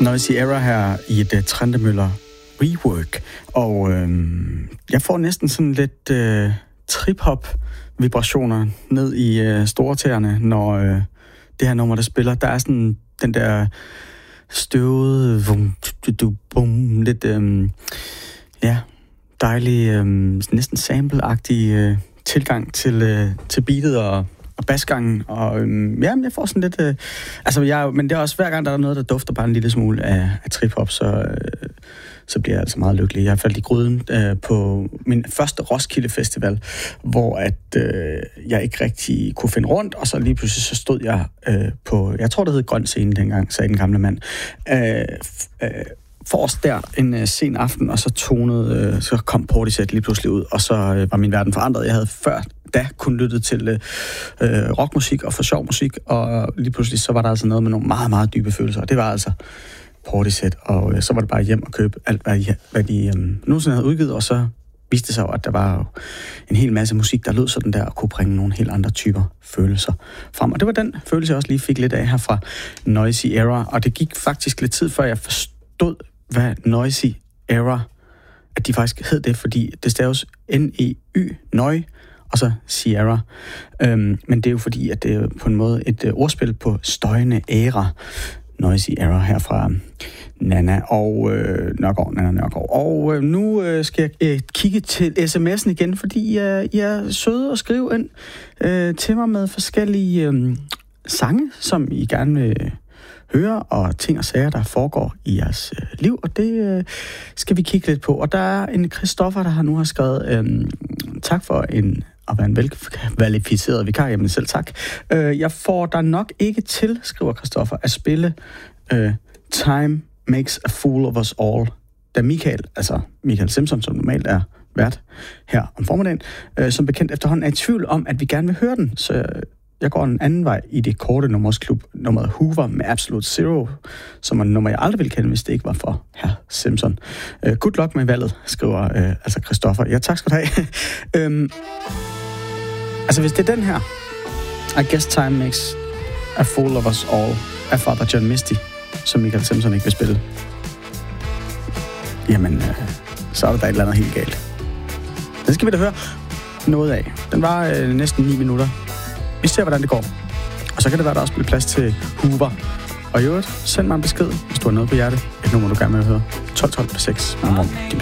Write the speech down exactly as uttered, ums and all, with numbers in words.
Noisy Error her i et uh, Trentemøller rework, og øh, jeg får næsten sådan lidt øh, trip-hop-vibrationer ned i øh, store tæerne, når øh, det her nummer, der spiller. Der er sådan den der støvede, vum, du, du, bum, lidt øh, ja, dejlig, øh, næsten sample-agtig øh, tilgang til, øh, til beatet og og basgangen, og øhm, ja, jeg får sådan lidt... Øh, altså, jeg, men det er også hver gang, der er noget, der dufter bare en lille smule af, af trip-hop, så, øh, så bliver jeg altså meget lykkelig. Jeg faldt i gryden øh, på min første Roskilde Festival, hvor at øh, jeg ikke rigtig kunne finde rundt, og så lige pludselig så stod jeg øh, på... Jeg tror, det hed Grøn Scene dengang, sagde den gamle mand. Øh, øh, forrest der en øh, sen aften, og så tonede, øh, så kom Portishead lige pludselig ud, og så øh, var min verden forandret. Jeg havde før da kun lyttet til øh, rockmusik og for sjov musik, og lige pludselig så var der altså noget med nogle meget, meget dybe følelser, og det var altså Portishead, og øh, så var det bare hjem og købe alt, hvad de, hvad de øh, nogensinde havde udgivet, og så viste det sig jo, at der var jo en hel masse musik, der lød sådan der, og kunne bringe nogle helt andre typer følelser frem. Og det var den følelse, jeg også lige fik lidt af her fra Noisy Error, og det gik faktisk lidt tid, før jeg forstod, hvad Noisy Error, at de faktisk hed det, fordi det staves N E Y, Nøj, og så Sierra. Øhm, men det er jo fordi, at det er på en måde et øh, ordspil på støjende æra. Noisy Error her fra Nana og øh, Nørgaard, Nana Nørgaard. Og øh, nu øh, skal jeg øh, kigge til sms'en igen, fordi øh, I er søde og skrive ind øh, til mig med forskellige øh, sange, som I gerne vil høre, og ting og sager, der foregår i jeres øh, liv, og det øh, skal vi kigge lidt på. Og der er en Christoffer, der har nu har skrevet øh, tak for en at være en velkvalificeret vikar. Jamen selv tak. Øh, jeg får der nok ikke til, skriver Christoffer, at spille øh, Time Makes a Fool of Us All, da Michael, altså Michael Simpson, som normalt er vært her om formiddagen, øh, som bekendt efterhånden er i tvivl om, at vi gerne vil høre den, så jeg går en anden vej i det korte nummersklub, nummeret Hoover med Absolute Zero, som er et nummer, jeg aldrig ville kende, hvis det ikke var for herr Simpson. Uh, good luck med valget, skriver uh, altså Christoffer. Ja, tak skal du have. um, altså, hvis det er den her, I Guess Time Makes a Fool of Us All, af Father John Misty, som Michael Simpson ikke vil spille, jamen, uh, så er der da et eller andet helt galt. Den skal vi da høre noget af. Den var uh, næsten ni minutter. Vi ser, hvordan det går. Og så kan det være, der også bliver plads til Hoover. Og i øvrigt, send mig en besked, hvis du har noget på hjerte. Et nummer, du gerne vil høre. tolv tolv seks. Din